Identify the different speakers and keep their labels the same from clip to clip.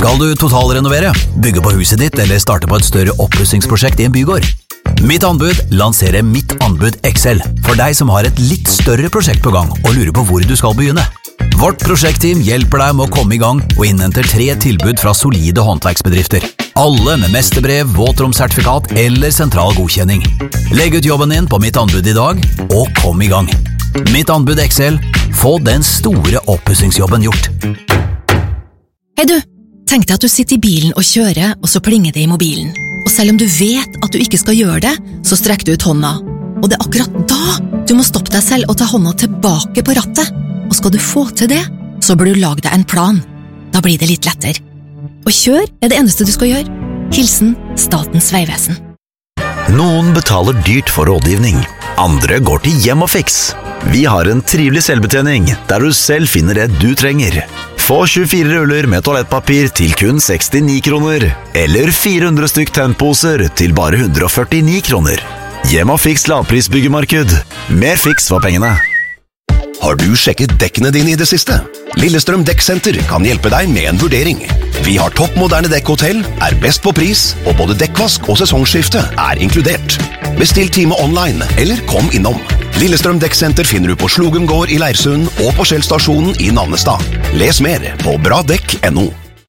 Speaker 1: Skal du totalrenovere, bygge på huset ditt eller starte på et større oppussingsprosjekt i en bygård? Mitt anbud lanserer Mitt anbud XL for deg som har et litt større prosjekt på gang og lurer på hvor du skal begynne. Vårt prosjektteam hjelper deg med å komme i gang og innhenter 3 tilbud fra solide håndverksbedrifter. Alle med mesterbrev, våtromsertifikat eller sentral godkjenning. Legg ut jobben din på Mitt anbud i dag, og kom i gang. Mitt anbud XL. Få den store oppussingsjobben gjort.
Speaker 2: Hei du, tenk deg at du sitter i bilen og kjører, og så plinger det i mobilen. Og selv om du vet at du ikke skal gjøre det, så strekker du ut hånda. Og det er akkurat da du må stoppe deg selv og ta hånda tilbake på rattet. Og skal du få til det, så bør du lage deg en plan. Da blir det litt lettere. Og kjør er det eneste du skal gjøre. Hilsen Statens vegvesen.
Speaker 3: Noen betaler dyrt for rådgivning. Andre går til Hjem og Fiks. Vi har en trivelig selvbetjening, der du selv finner det du trenger. Få 24 ruller med toalettpapir til kun 69 kroner, eller 400 stykk tennposer til bare 149 kroner. Hjem og Fiks lavprisbyggemarked. Mer fiks for pengene.
Speaker 4: Har du sjekket dekkene dine i det siste? Lillestrøm Dekksenter kan hjelpe deg med en vurdering. Vi har toppmoderne dekkhotell, er best på pris, og både dekkvask og sesongskifte er inkludert. Bestill time online, eller kom innom. Lillestrøm Dekksenter finner du på Slogum gård i Leirsund og på Skjellstasjonen i Nannestad. Les mer på bradekk.no.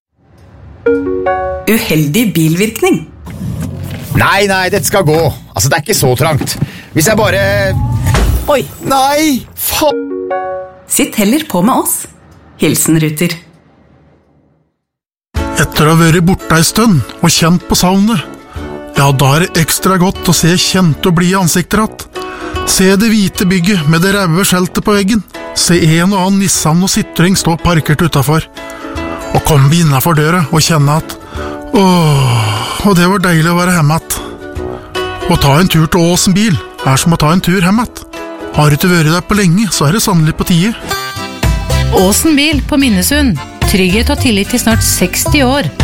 Speaker 5: Uheldig bilvirkning.
Speaker 6: Nei, dette skal gå. Altså, det er ikke så trangt. Hvis jeg bare...
Speaker 5: Oi.
Speaker 6: Nei, faen.
Speaker 5: Sitt heller på med oss. Hilsen Ruter.
Speaker 7: Etter å ha vært borte en stund og kjent på savnet, ja, da er det ekstra godt å se kjente og blide ansikter att. Se det hvite bygget med det røde skjeltet på veggen. Se en og annen Nissan og Citroën stå parkert utenfor. Og komme vi innenfor døra og kjenne at og det var deilig å være hjemme att. Å ta en tur til Åsen bil er som å ta en tur hjemme att. Har du ikke vært der på lenge, så er det sannelig på tide.
Speaker 8: Åsen bil på Minnesund. Trygghet og tillit til snart 60 år.